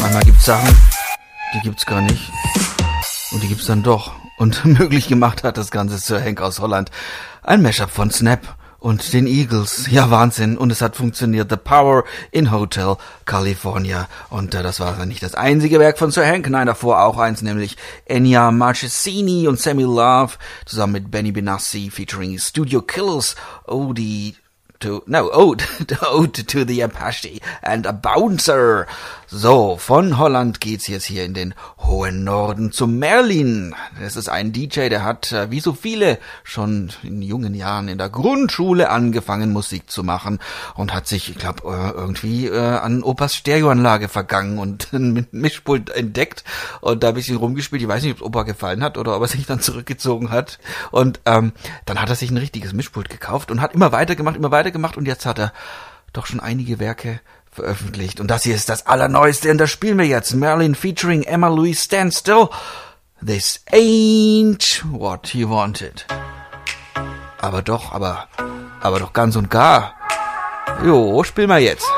Manchmal gibt's Sachen, die gibt's gar nicht. Und die gibt's dann doch. Und möglich gemacht hat das Ganze Sir Hank aus Holland. Ein Mashup von Snap und den Eagles. Ja, Wahnsinn. Und es hat funktioniert. The Power in Hotel California. Und das war nicht das einzige Werk von Sir Hank. Nein, davor auch eins, nämlich Enya Marchesini und Sammy Love zusammen mit Benny Benassi featuring Studio Killers. Ode to the Apache and a Bouncer. So, von Holland geht's jetzt hier in den hohen Norden zu Merlin. Das ist ein DJ, der hat, wie so viele, schon in jungen Jahren in der Grundschule angefangen, Musik zu machen und hat sich, ich glaube, irgendwie an Opas Stereoanlage vergangen und ein Mischpult entdeckt und da ein bisschen rumgespielt. Ich weiß nicht, ob es Opa gefallen hat oder ob er sich dann zurückgezogen hat. Und dann hat er sich ein richtiges Mischpult gekauft und hat immer weitergemacht und jetzt hat er doch schon einige Werke veröffentlicht. Und das hier ist das Allerneueste und das spielen wir jetzt. Merlin featuring Emma Louise Standstill. This ain't what you wanted. Aber doch ganz und gar. Jo, spielen wir jetzt.